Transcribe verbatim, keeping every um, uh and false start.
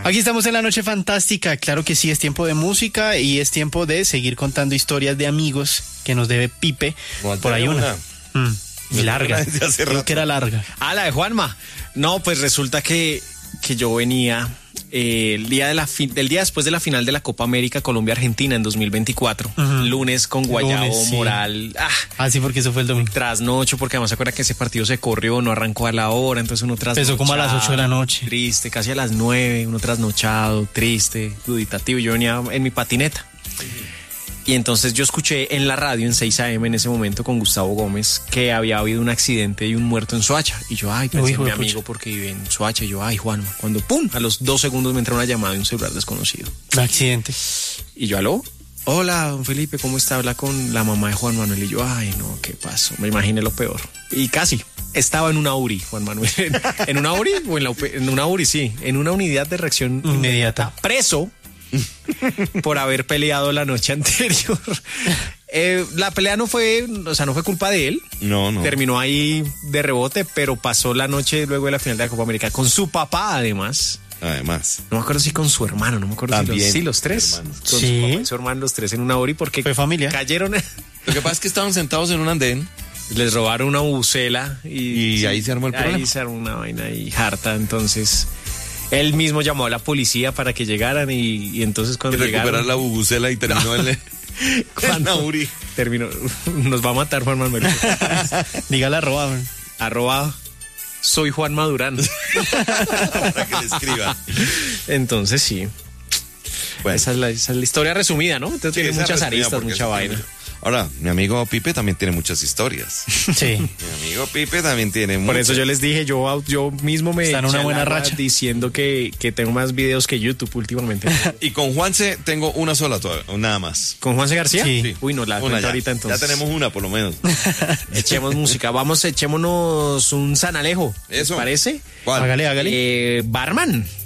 Aquí estamos en la noche fantástica. Claro que sí, es tiempo de música y es tiempo de seguir contando historias de amigos que nos debe Pipe. Por ahí una. una. Mm, y larga. Creo que era larga. Ah, la de Juanma. No, pues resulta que, que yo venía eh, el día de la fi- del día después de la final de la Copa América Colombia-Argentina en dos mil veinticuatro. Uh-huh. Lunes con Guayabo, Lunes, sí. Moral. Ah, ah, sí, porque eso fue el domingo. Trasnocho, porque además se acuerda que ese partido se corrió, no arrancó a la hora, entonces uno trasnochado. Empezó como a las ocho de la noche. Triste, casi a las nueve, uno trasnochado, triste, duditativo. Yo venía en mi patineta. Y entonces yo escuché en la radio en seis a eme en ese momento con Gustavo Gómez que había habido un accidente y un muerto en Soacha. Y yo, ay, pensé en mi amigo porque vive en Soacha. Y yo, ay, Juanma. Cuando, pum, a los dos segundos me entró una llamada de un celular desconocido. Un accidente. Y yo, aló, hola, don Felipe, ¿cómo está? Habla con la mamá de Juan Manuel. Y yo, ay, no, ¿qué pasó? Me imaginé lo peor. Y casi. Estaba en una U R I, Juan Manuel. ¿En una U R I? O en, la, en una U R I, sí. En una unidad de reacción inmediata. Preso. Por haber peleado la noche anterior. Eh, la pelea no fue, o sea, no fue culpa de él. No, no. Terminó ahí de rebote, pero pasó la noche luego de la final de la Copa América con su papá, además. Además. No me acuerdo si con su hermano, no me acuerdo También, si los, sí, los tres. Hermanos. Con sí. su papá y su hermano, los tres en una hora y porque fue familia. Cayeron. Lo que pasa es que estaban sentados en un andén. Les robaron una bucela y, y sí, ahí se armó el problema. Ahí se armó una vaina y harta, entonces él mismo llamó a la policía para que llegaran y, y entonces cuando y recuperar llegaron... la bubucela y terminó no. en cuando Uri. Terminó, nos va a matar Juan Manuel. Dígale arroba. Arroba, soy Juan Madurán. Para que le escriba. Entonces sí. Bueno. Esa, es la, esa es la historia resumida, ¿no? Entonces sí, tiene muchas aristas, mucha vaina. Ahora, mi amigo Pipe también tiene muchas historias. Sí. Mi amigo Pipe también tiene muchas. Por eso yo les dije, yo, yo mismo me está en una buena racha diciendo que, que tengo más videos que YouTube últimamente. Y con Juanse tengo una sola todavía, nada más. ¿Con Juanse García? Sí. sí. Uy, no, la una ya. ahorita entonces. Ya tenemos una por lo menos. Echemos música. Vamos, echémonos un San Alejo. Eso. ¿Les parece? ¿Cuál? Hágale, hágale. Eh, Barman.